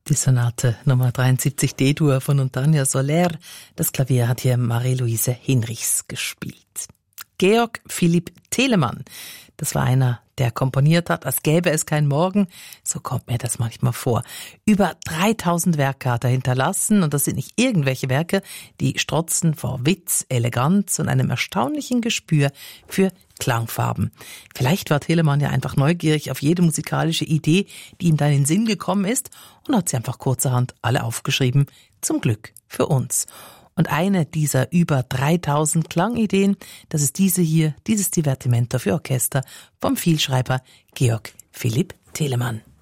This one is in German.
Die Sonate Nummer 73 D-Dur von Montagna Soler. Das Klavier hat hier Marie-Louise Hinrichs gespielt. Georg Philipp Telemann, das war einer, der komponiert hat, als gäbe es kein Morgen. So kommt mir das manchmal vor. Über 3000 Werke hat er hinterlassen und das sind nicht irgendwelche Werke, die strotzen vor Witz, Eleganz und einem erstaunlichen Gespür für Klangfarben. Vielleicht war Telemann ja einfach neugierig auf jede musikalische Idee, die ihm dann in den Sinn gekommen ist und hat sie einfach kurzerhand alle aufgeschrieben. Zum Glück für uns. Und eine dieser über 3000 Klangideen, das ist diese hier, dieses Divertimento für Orchester vom Vielschreiber Georg Philipp Telemann.